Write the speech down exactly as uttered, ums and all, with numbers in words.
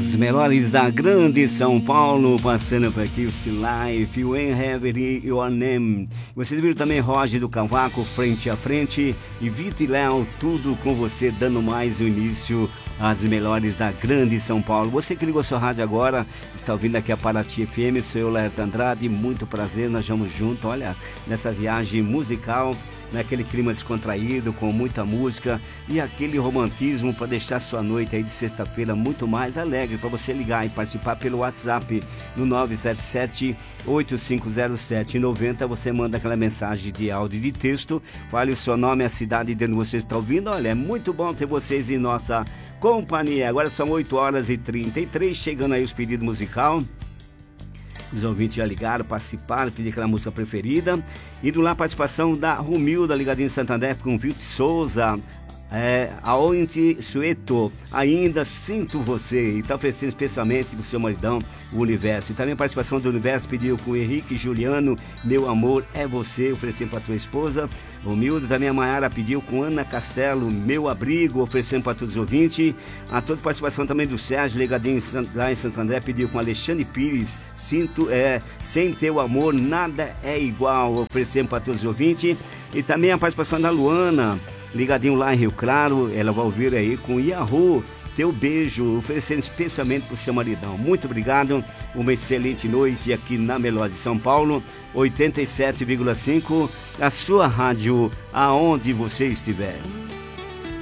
As melhores da grande São Paulo, passando por aqui, o Still Life, You Ain't Have It Your Name. Vocês viram também Roger do Cavaco, Frente a Frente, e Vitor e Léo, tudo com você, dando mais o início às melhores da grande São Paulo. Você que ligou sua rádio agora, está ouvindo aqui a Paraty F M, sou eu, Lerto Andrade, muito prazer, nós vamos juntos, olha, nessa viagem musical, naquele clima descontraído, com muita música e aquele romantismo para deixar sua noite aí de sexta-feira muito mais alegre, para você ligar e participar pelo WhatsApp no nove sete sete, oito cinco zero sete, nove zero. Você manda aquela mensagem de áudio e de texto, fale o seu nome, a cidade de onde você está ouvindo. Olha, é muito bom ter vocês em nossa companhia. Agora são oito horas e trinta e três, chegando aí os pedidos musical. Os ouvintes já ligaram, participaram, pediram aquela música preferida. Indo lá, a participação da Romilda, ligadinha em Santander, com Vitor Souza, é, Aonde Sueto, Ainda Sinto Você. E está oferecendo especialmente para o seu maridão, o Universo. E também a participação do Universo pediu com o Henrique Juliano, Meu Amor é Você, oferecendo para tua esposa. Romilda, também a Maiara pediu com Ana Castelo, Meu Abrigo, oferecendo para todos os ouvintes. A toda a participação também do Sérgio, ligadinho lá em Santo André, pediu com Alexandre Pires, Sinto, é, Sem Teu Amor, Nada é Igual, oferecendo para todos os ouvintes. E também a participação da Luana, ligadinho lá em Rio Claro, ela vai ouvir aí com Yahoo, Teu Beijo, oferecendo especialmente para o seu maridão. Muito obrigado, uma excelente noite aqui na Melhor de São Paulo, oitenta e sete vírgula cinco, a sua rádio, aonde você estiver.